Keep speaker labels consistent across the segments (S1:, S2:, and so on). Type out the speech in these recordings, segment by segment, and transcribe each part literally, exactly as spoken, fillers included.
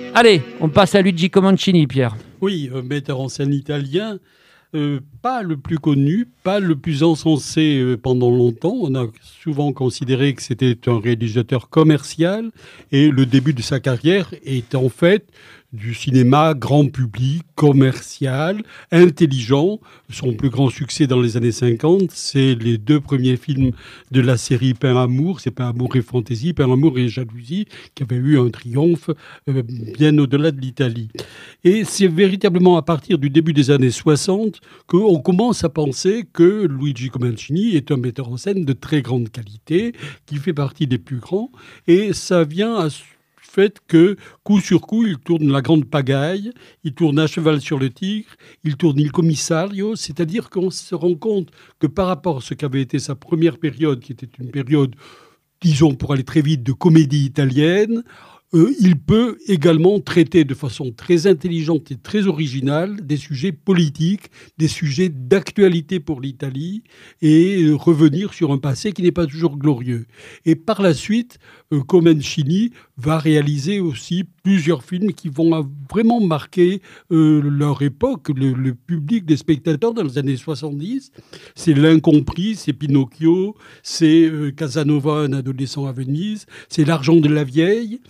S1: Allez, on passe à Luigi Comencini, Pierre.
S2: Oui, un metteur en scène italien, euh, pas le plus connu, pas le plus encensé euh, pendant longtemps. On a souvent considéré que c'était un réalisateur commercial et le début de sa carrière est en fait du cinéma grand public, commercial, intelligent. Son plus grand succès dans les années cinquante, c'est les deux premiers films de la série Pain Amour. C'est Pain Amour et Fantaisie, Pain Amour et Jalousie, qui avait eu un triomphe euh, bien au-delà de l'Italie. Et c'est véritablement à partir du début des années soixante qu'on commence à penser que Luigi Comencini est un metteur en scène de très grande qualité, qui fait partie des plus grands. Et ça vient à fait que, coup sur coup, il tourne La Grande Pagaille, il tourne À Cheval sur le Tigre, il tourne Il Commissario, c'est-à-dire qu'on se rend compte que par rapport à ce qu'avait été sa première période, qui était une période, disons pour aller très vite, de comédie italienne, Euh, il peut également traiter de façon très intelligente et très originale des sujets politiques, des sujets d'actualité pour l'Italie et euh, revenir sur un passé qui n'est pas toujours glorieux. Et par la suite, euh, Comencini va réaliser aussi plusieurs films qui vont vraiment marquer euh, leur époque, le, le public des spectateurs dans les années soixante-dix. C'est L'Incompris, c'est Pinocchio, c'est euh, Casanova, un adolescent à Venise, c'est L'Argent de la Vieille.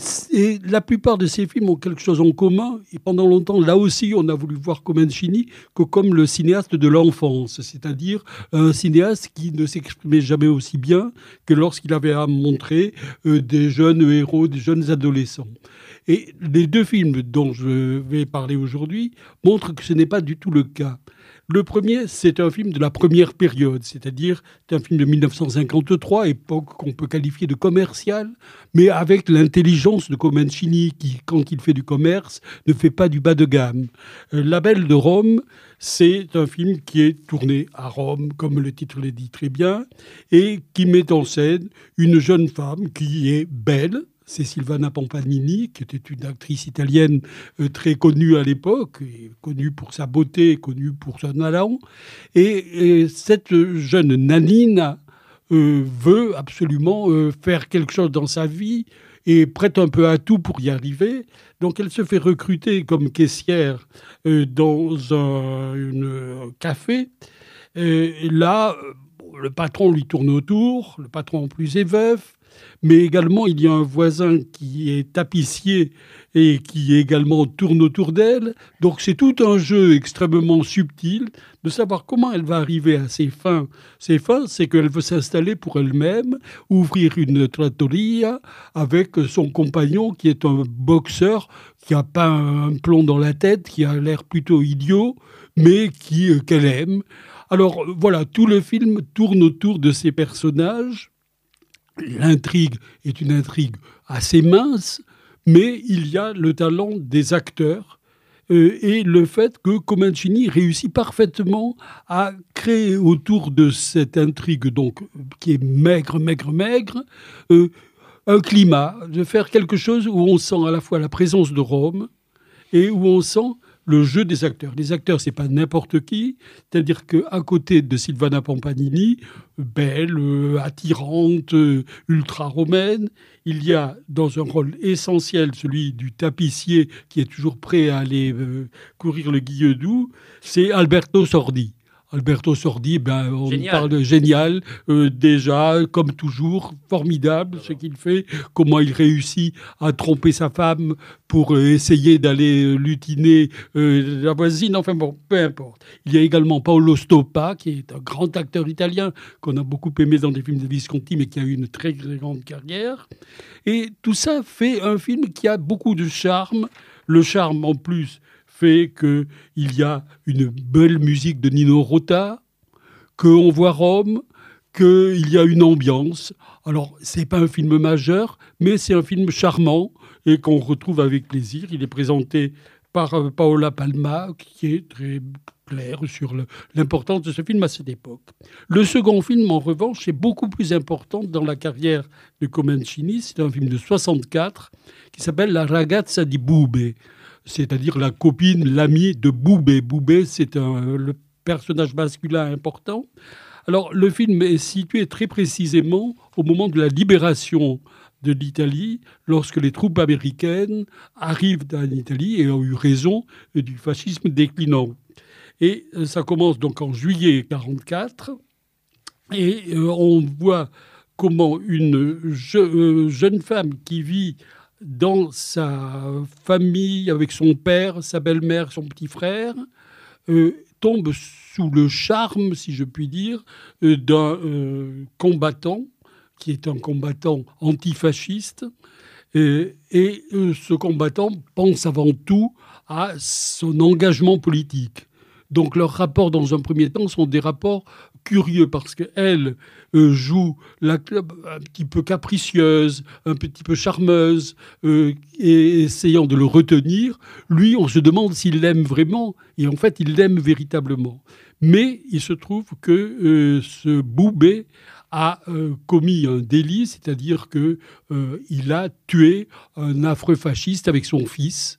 S2: Et la plupart de ces films ont quelque chose en commun. Et pendant longtemps, là aussi, on a voulu voir Comencini que comme le cinéaste de l'enfance, c'est-à-dire un cinéaste qui ne s'exprimait jamais aussi bien que lorsqu'il avait à montrer euh, des jeunes héros, des jeunes adolescents. Et les deux films dont je vais parler aujourd'hui montrent que ce n'est pas du tout le cas. Le premier, c'est un film de la première période, c'est-à-dire c'est un film de mille neuf cent cinquante-trois, époque qu'on peut qualifier de commerciale, mais avec l'intelligence de Comencini qui, quand il fait du commerce, ne fait pas du bas de gamme. Euh, La Belle de Rome, c'est un film qui est tourné à Rome, comme le titre le dit très bien, et qui met en scène une jeune femme qui est belle. C'est Silvana Pampanini, qui était une actrice italienne euh, très connue à l'époque, et connue pour sa beauté, connue pour son talent. Et, et cette jeune Nanina euh, veut absolument euh, faire quelque chose dans sa vie et prête un peu à tout pour y arriver. Donc elle se fait recruter comme caissière euh, dans un une, café. Et là, le patron lui tourne autour, le patron en plus est veuf. Mais également, il y a un voisin qui est tapissier et qui également tourne autour d'elle. Donc c'est tout un jeu extrêmement subtil de savoir comment elle va arriver à ses fins. Ses fins, c'est qu'elle veut s'installer pour elle-même, ouvrir une trattoria avec son compagnon qui est un boxeur, qui n'a pas un plomb dans la tête, qui a l'air plutôt idiot, mais qui, euh, qu'elle aime. Alors voilà, tout le film tourne autour de ces personnages. L'intrigue est une intrigue assez mince, mais il y a le talent des acteurs euh, et le fait que Comencini réussit parfaitement à créer autour de cette intrigue, donc qui est maigre, maigre, maigre, euh, un climat, de faire quelque chose où on sent à la fois la présence de Rome et où on sent le jeu des acteurs. Les acteurs, c'est pas n'importe qui. C'est-à-dire qu'à côté de Silvana Pampanini, belle, euh, attirante, euh, ultra-romaine, il y a dans un rôle essentiel celui du tapissier qui est toujours prêt à aller euh, courir le guilledou, c'est Alberto Sordi. Alberto Sordi, ben, on
S1: Génial.
S2: parle de génial, euh, déjà, comme toujours, formidable ce qu'il fait, comment il réussit à tromper sa femme pour euh, essayer d'aller euh, lutiner euh, la voisine, enfin bon, peu importe. Il y a également Paolo Stoppa, qui est un grand acteur italien qu'on a beaucoup aimé dans des films de Visconti, mais qui a eu une très, très grande carrière. Et tout ça fait un film qui a beaucoup de charme. Le charme, en plus, fait qu'il y a une belle musique de Nino Rota, qu'on voit Rome, qu'il y a une ambiance. Alors, ce n'est pas un film majeur, mais c'est un film charmant et qu'on retrouve avec plaisir. Il est présenté par Paola Palma, qui est très clair sur le, l'importance de ce film à cette époque. Le second film, en revanche, est beaucoup plus important dans la carrière de Comencini. C'est un film de soixante-quatre qui s'appelle La ragazza di Bube, c'est-à-dire la copine, l'amie de Boubé. Boubé, c'est un, le personnage masculin important. Alors, le film est situé très précisément au moment de la libération de l'Italie lorsque les troupes américaines arrivent en Italie et ont eu raison du fascisme déclinant. Et ça commence donc en juillet mille neuf cent quarante-quatre et euh, on voit comment une je, euh, jeune femme qui vit dans sa famille avec son père, sa belle-mère, son petit frère, euh, tombe sous le charme, si je puis dire, euh, d'un euh, combattant qui est un combattant antifasciste. Euh, et euh, ce combattant pense avant tout à son engagement politique. Donc leurs rapports, dans un premier temps, sont des rapports curieux parce qu'elle euh, joue la, un petit peu capricieuse, un petit peu charmeuse, euh, et essayant de le retenir. Lui, on se demande s'il l'aime vraiment, et en fait, il l'aime véritablement. Mais il se trouve que euh, ce Boubé a euh, commis un délit, c'est-à-dire qu'il euh, a tué un affreux fasciste avec son fils.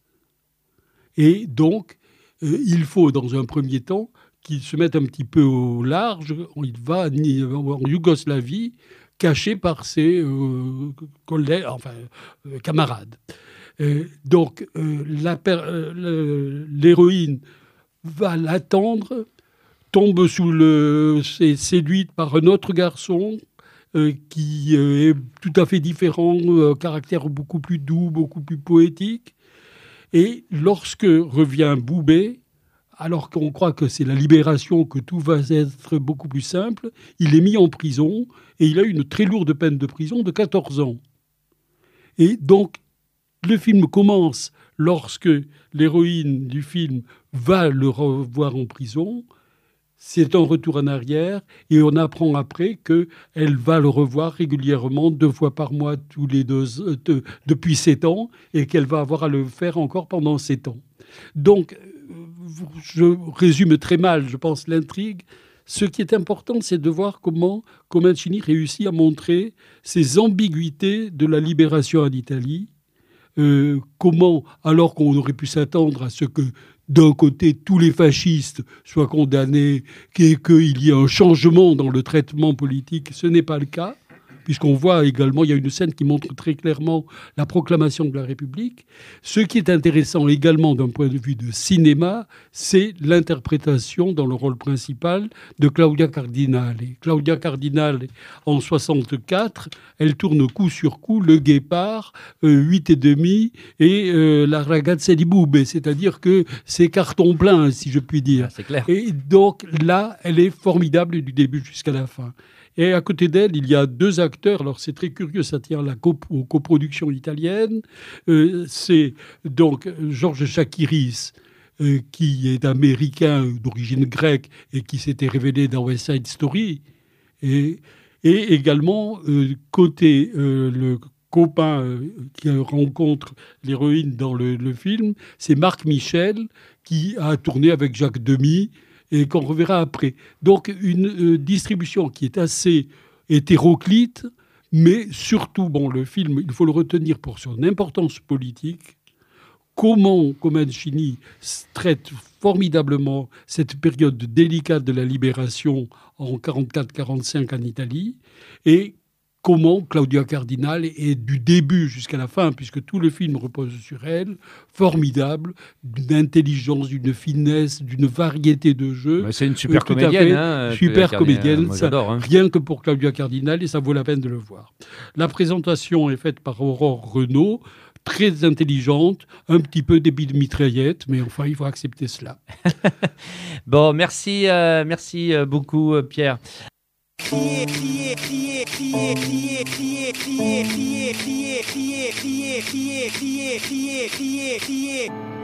S2: Et donc, euh, il faut, dans un premier temps, qu'il se mette un petit peu au large. Il va en Yougoslavie, caché par ses euh, collègues, enfin, euh, camarades. Euh, donc, euh, la, euh, l'héroïne va l'attendre, tombe sous le... c'est séduite par un autre garçon euh, qui euh, est tout à fait différent, euh, caractère beaucoup plus doux, beaucoup plus poétique. Et lorsque revient Boubé, alors qu'on croit que c'est la libération, que tout va être beaucoup plus simple, il est mis en prison et il a une très lourde peine de prison de quatorze ans. Et donc, le film commence lorsque l'héroïne du film va le revoir en prison. C'est un retour en arrière et on apprend après qu'elle va le revoir régulièrement, deux fois par mois, tous les deux, de, depuis sept ans, et qu'elle va avoir à le faire encore pendant sept ans. Donc, je résume très mal, je pense, l'intrigue. Ce qui est important, c'est de voir comment Comencini réussit à montrer ces ambiguïtés de la libération en Italie. Euh, comment, alors qu'on aurait pu s'attendre à ce que, d'un côté, tous les fascistes soient condamnés, qu'il y ait un changement dans le traitement politique, ce n'est pas le cas, puisqu'on voit également, il y a une scène qui montre très clairement la proclamation de la République. Ce qui est intéressant également d'un point de vue de cinéma, c'est l'interprétation dans le rôle principal de Claudia Cardinale. Claudia Cardinale, en soixante-quatre, elle tourne coup sur coup Le Guépard, euh, huit et demi et euh, La Ragazza di Boubé, c'est-à-dire que c'est carton plein, si je puis dire.
S1: Ah, c'est clair.
S2: Et donc là, elle est formidable du début jusqu'à la fin. Et à côté d'elle, il y a deux acteurs. Alors, c'est très curieux, ça tient la cop- aux coproductions italiennes. Euh, c'est donc Georges Chakiris, euh, qui est américain d'origine grecque et qui s'était révélé dans West Side Story. Et, et également, euh, côté euh, le copain euh, qui rencontre l'héroïne dans le, le film, c'est Marc Michel, qui a tourné avec Jacques Demy, et qu'on reverra après. Donc, une euh, distribution qui est assez hétéroclite, mais surtout, bon, le film, il faut le retenir pour son importance politique. Comment Comencini traite formidablement cette période délicate de la libération en quarante-quatre quarante-cinq en Italie, et comment Claudia Cardinale est du début jusqu'à la fin, puisque tout le film repose sur elle, formidable, d'une intelligence, d'une finesse, d'une variété de jeux.
S1: Mais c'est une super
S2: euh,
S1: comédienne. Hein,
S2: super comédienne,
S1: moi,
S2: ça,
S1: j'adore, hein.
S2: Rien que pour Claudia Cardinale, et ça vaut la peine de le voir. La présentation est faite par Aurore Renaud, très intelligente, un petit peu débit de mitraillette, mais enfin, il faut accepter cela.
S1: Bon, merci, euh, merci beaucoup, Pierre.
S3: Crier, crier, crier, crier, crier, crier, crier, crier, crier, crier, crier, crier, crier, crier, crier, crier.